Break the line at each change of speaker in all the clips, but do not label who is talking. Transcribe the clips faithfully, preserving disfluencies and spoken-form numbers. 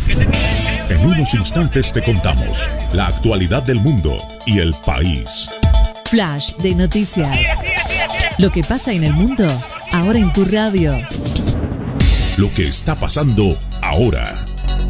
En unos instantes te contamos la actualidad del mundo y el país.
Flash de noticias. Lo que pasa en el mundo, ahora en tu radio.
Lo que está pasando ahora.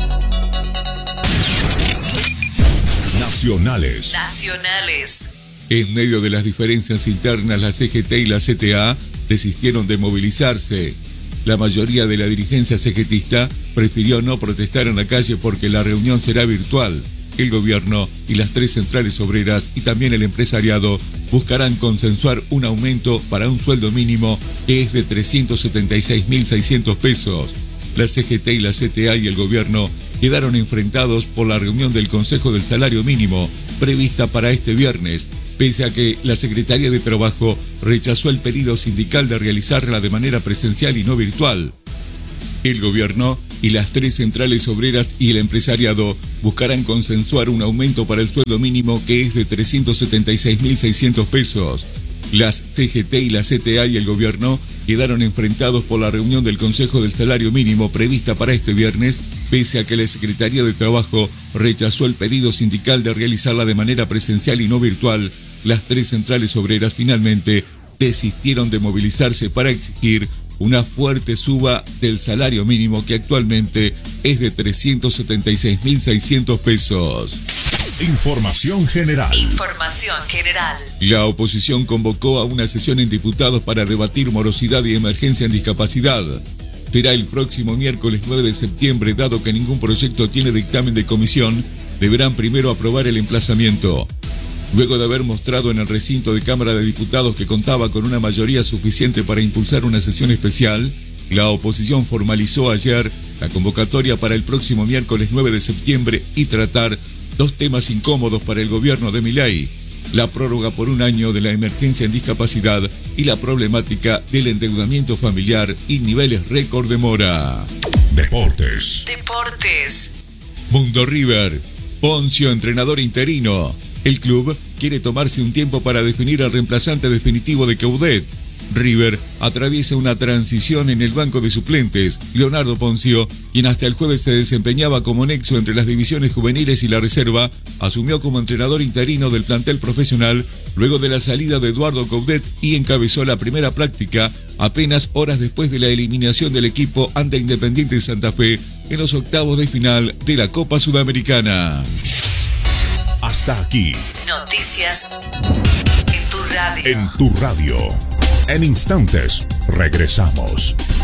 Nacionales.
Nacionales.
En medio de las diferencias internas, la C G T y la C T A desistieron de movilizarse. La mayoría de la dirigencia cegetista prefirió no protestar en la calle porque la reunión será virtual. El gobierno y las tres centrales obreras y también el empresariado buscarán consensuar un aumento para un sueldo mínimo que es de trescientos setenta y seis mil seiscientos pesos. La C G T y la C T A y el gobierno quedaron enfrentados por la reunión del Consejo del Salario Mínimo prevista para este viernes, pese a que la Secretaría de Trabajo rechazó el pedido sindical de realizarla de manera presencial y no virtual. El gobierno y las tres centrales obreras y el empresariado buscarán consensuar un aumento para el sueldo mínimo que es de trescientos setenta y seis mil seiscientos pesos. Las C G T y la C T A y el gobierno quedaron enfrentados por la reunión del Consejo del Salario Mínimo prevista para este viernes, pese a que la Secretaría de Trabajo rechazó el pedido sindical de realizarla de manera presencial y no virtual. Las tres centrales obreras finalmente desistieron de movilizarse para exigir una fuerte suba del salario mínimo que actualmente es de trescientos setenta y seis mil seiscientos pesos.
Información general.
Información general.
La oposición convocó a una sesión en diputados para debatir morosidad y emergencia en discapacidad. Será el próximo miércoles nueve de septiembre, dado que ningún proyecto tiene dictamen de comisión, deberán primero aprobar el emplazamiento. Luego de haber mostrado en el recinto de Cámara de Diputados que contaba con una mayoría suficiente para impulsar una sesión especial, la oposición formalizó ayer la convocatoria para el próximo miércoles nueve de septiembre y tratar dos temas incómodos para el gobierno de Milei: la prórroga por un año de la emergencia en discapacidad y la problemática del endeudamiento familiar y niveles récord de mora.
Deportes.
Deportes.
Mundo River. Poncio, entrenador interino. El club quiere tomarse un tiempo para definir al reemplazante definitivo de Coudet. River atraviesa una transición en el banco de suplentes. Leonardo Poncio, quien hasta el jueves se desempeñaba como nexo entre las divisiones juveniles y la reserva, asumió como entrenador interino del plantel profesional luego de la salida de Eduardo Coudet y encabezó la primera práctica apenas horas después de la eliminación del equipo ante Independiente Santa Fe en los octavos de final de la Copa Sudamericana.
Hasta aquí.
Noticias en tu radio.
En tu radio. En instantes, regresamos.